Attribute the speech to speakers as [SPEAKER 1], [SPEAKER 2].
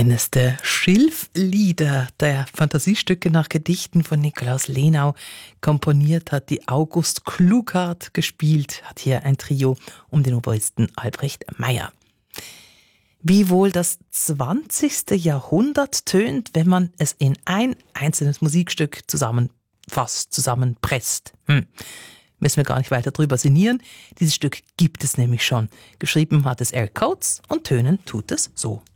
[SPEAKER 1] Eines der Schilflieder der Fantasiestücke nach Gedichten von Nikolaus Lenau komponiert hat die August Klughardt, gespielt hat hier ein Trio um den Oboisten Albrecht Meyer. Wie wohl das 20. Jahrhundert tönt, wenn man es in ein einzelnes Musikstück zusammenfasst, zusammenpresst. Müssen wir gar nicht weiter drüber sinnieren. Dieses Stück gibt es nämlich schon. Geschrieben hat es Eric Coates und tönen tut es so.